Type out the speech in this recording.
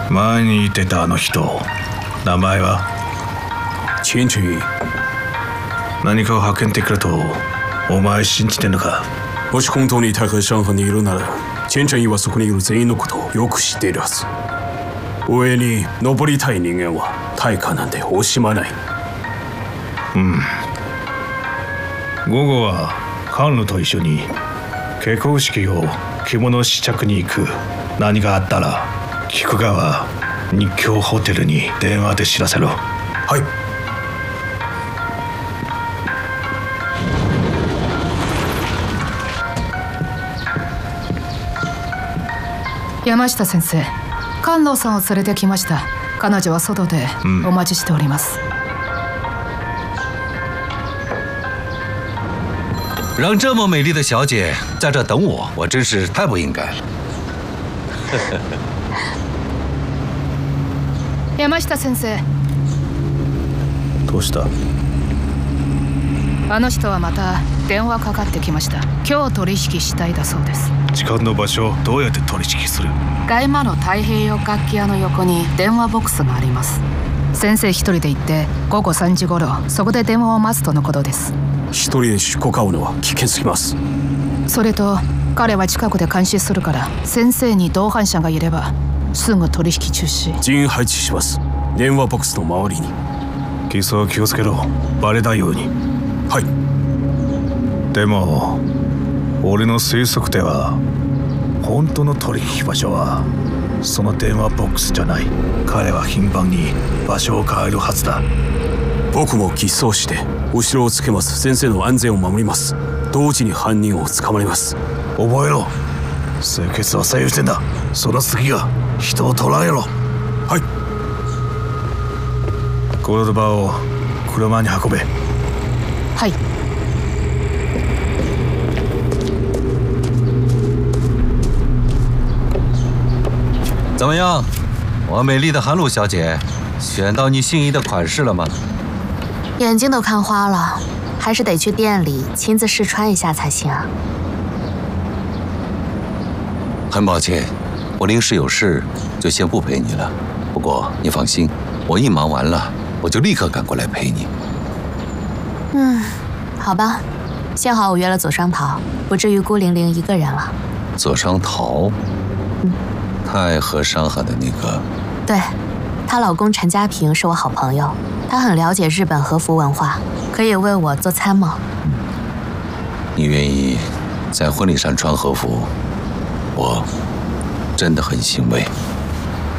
前に言ってたあの人、名前は千成一。 何かを発見できるとお前信じてんのか？ もし本当に太和山派にいるなら、千成一はそこにいる全員のことをよく知っているはず。上に登りたい人間は大火なんて惜しまない。 午後は甘露と一緒に結婚式を着物試着に行く。何があったら菊川日京ホテルに電話で知らせろ。 はい。 山下先生、甘露さんを連れてきました。彼女は外でお待ちしております。 让这么美丽的小姐在这等我，我真是太不应该了。 山下先生。 どうした？ あの人はまた電話かかってきました。今日取引したいだそうです。 時間の場所をどうやって取引する？ 外間の太平洋楽器屋の横に電話ボックスがあります。先生一人で行って午後3時頃そこで電話を待つとのことです。 一人で出国会うのは危険すぎます。 それと彼は近くで監視するから、先生に同伴者がいればすぐ取引中止。 人員配置します。電話ボックスの周りに。 偽装気をつけろ。バレないように。 はい。 でも俺の推測では本当の取引場所はその電話ボックスじゃない。彼は頻繁に場所を変えるはずだ。 僕も偽装して後ろをつけます。先生の安全を守ります。同時に犯人を捕まえます。 覚えろ。清潔は最優先だ。その次が人を捕らえろ。 はい。 コルドバを車に運べ。 はい。 怎么样，我美丽的韩露小姐，选到你心仪的款式了吗？ 眼睛都看花了，还是得去店里亲自试穿一下才行啊。 很抱歉，我临时有事，就先不陪你了。不过你放心，我一忙完了，我就立刻赶过来陪你。 好吧，幸好我约了左双桃，不至于孤零零一个人了。 左双桃，太和商行的那个。 对，她老公陈家平是我好朋友，他很了解日本和服文化，可以为我做参谋。 你愿意在婚礼上穿和服，我真的很欣慰。